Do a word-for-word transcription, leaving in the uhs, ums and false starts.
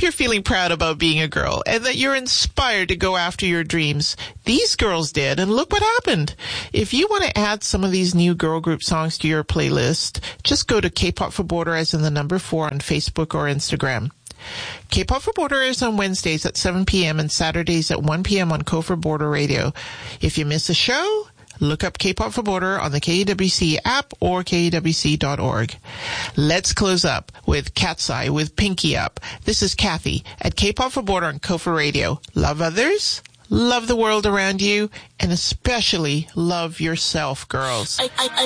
hope you're feeling proud about being a girl and that you're inspired to go after your dreams. These girls did, and look what happened. If you want to add some of these new girl group songs to your playlist, just go to K-Pop for Border as in the number four on Facebook or Instagram. K-Pop for Border is on Wednesdays at seven p.m. and Saturdays at one p.m. on K four Border Radio. If you miss a show, look up K-Pop for Border on the K E W C app or K E W C dot org. Let's close up with Cat's Eye with Pinky Up. This is Kathy at K-Pop for Border on K four Radio. Love others, love the world around you, and especially love yourself, girls. I, I, I